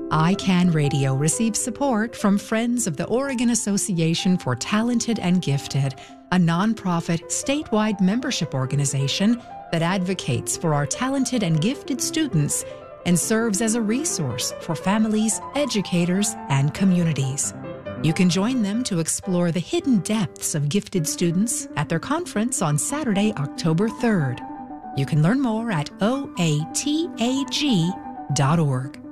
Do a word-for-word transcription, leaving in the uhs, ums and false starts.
I CAN Radio receives support from Friends of the Oregon Association for Talented and Gifted, a nonprofit statewide membership organization that advocates for our talented and gifted students and serves as a resource for families, educators, and communities. You can join them to explore the hidden depths of gifted students at their conference on Saturday, October third. You can learn more at O A T A G dot org.